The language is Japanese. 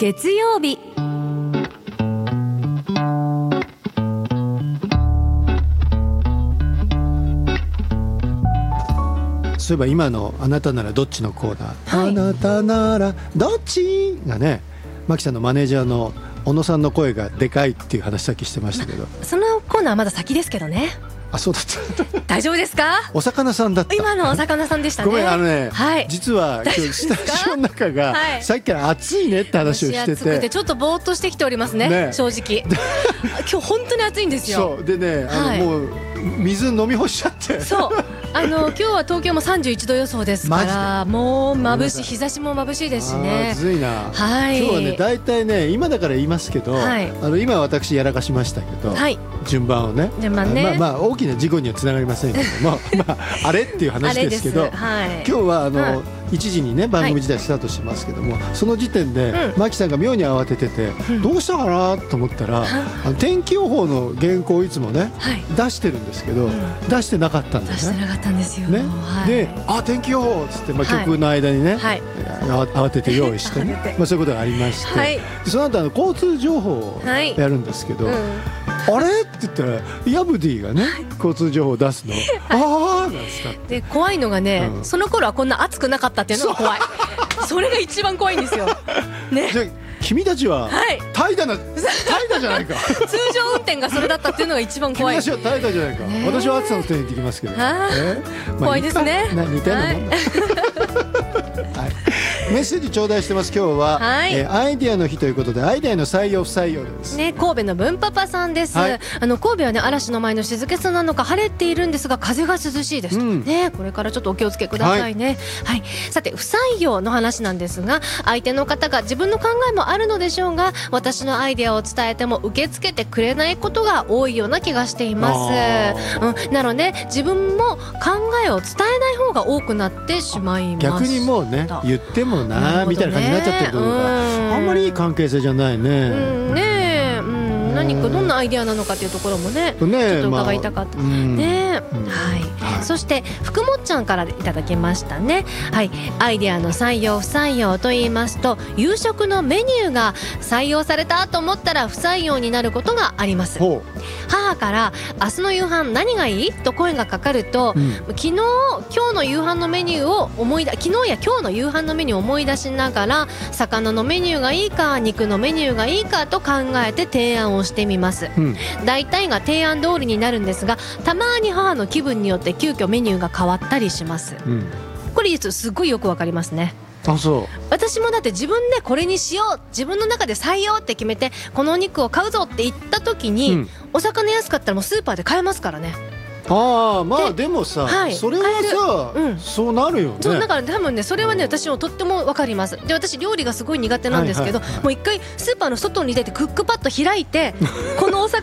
月曜日。 そういえば今のあなたならどっちのコーナー、 はい、 あなたならどっちがね、マキさんのマネージャーの小野さんの声がでかいっていう話さっきしてましたけど、 そのコーナーはまだ先ですけどね。 あ、そうだった大丈夫ですか？ お魚さんだった。 今のお魚さんでしたね。 ごめん、 はい、 実は今日スタジオの中がはいさっきから暑いねって話をして蒸し暑くてて、 ちょっとぼーっとしてきておりますね、正直今日本当に暑いんですよ。 そうでね、 はい、 もう水飲み干しちゃって、 そう今日は東京も31度予想ですからもう眩しい、日差しも眩しいですしね。 暑いな、 はい、 今日はね大体ね今だから言いますけど、 はい、 今私やらかしましたけど、 はい、 順番をね、まあ大きな事故にはつながりませんけどもまああれっていう話ですけど、 はい、 今日は1時にね番組自体スタートしますけども、その時点でマキさんが妙に慌ててて、どうしたかなと思ったら、天気予報の原稿をいつもね、出してるんですけど、出してなかったんですね。 出してなかったんですよ、 ね、で、天気予報っつって、曲の間にね、慌てて用意してねそういうことがありまして、その後交通情報をやるんですけど、あれって言ったらヤブディがね、交通情報を出すの、ああなんですか。 で怖いのがね、その頃はこんな暑くなかったっていうのが怖い。それが一番怖いんですよ、ね、 じゃあ君たちは怠惰じゃないか。 通常運転がそれだったっていうのが一番怖い。 君たちは怠惰じゃないか、私は暑さのせいにできますけど、 怖いですね。 似たようなもんだ。メッセージ頂戴してます。今日は、アイディアの日ということで、アイディアの採用不採用です、 ね、神戸の文パパさんです、神戸はね嵐の前の静けさなのか晴れているんですが風が涼しいですと、ね、これからちょっとお気をつけくださいね、さて不採用の話なんですが、相手の方が自分の考えもあるのでしょうが、私のアイデアを伝えても受け付けてくれないことが多いような気がしています、なので自分も考えを伝えない方が多くなってしまいました。 逆にもうね言ってもなみたいな感じになっちゃってるところがあんまりいい関係性じゃないね。 何かどんなアイデアなのかというところもね、ちょっと伺いたかった、そして福もっちゃんからいただきましたね。アイデアの採用不採用と言いますと、夕食のメニューが採用されたと思ったら不採用になることがあります。母から明日の夕飯何がいいと声がかかると、今日の夕飯のメニューを昨日や今日の夕飯のメニューを思い出しながら、魚のメニューがいいか肉のメニューがいいかと考えて提案をしてみます、大体が提案通りになるんですが、たまに母の気分によって急遽メニューが変わったりします、これ実はすごいよくわかりますね。 そう、 私もだって自分でこれにしよう、自分の中で採用って決めてこのお肉を買うぞって言った時に、お魚安かったらもうスーパーで買えますからね。 まあでもさ、それはさ、そうなるよね。 そうだから多分ね、それはね私もとっても分かります。で私料理がすごい苦手なんですけど、もう一回スーパーの外に出てクックパッド開いてこのお魚